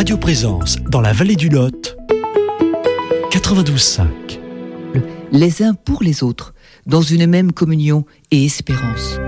Radio Présence dans la vallée du Lot, 92.5. Les uns pour les autres, dans une même communion et espérance.